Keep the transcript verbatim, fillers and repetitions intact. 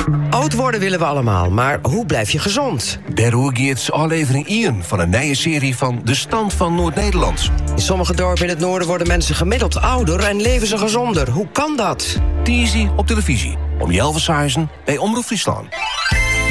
Oud worden willen we allemaal, maar hoe blijf je gezond? Daar gaat aflevering één van een nieuwe serie van De Stand van Noord-Nederland. In sommige dorpen in het noorden worden mensen gemiddeld ouder en leven ze gezonder. Hoe kan dat? T Z op televisie, om Jelvershuizen bij Omroep Friesland.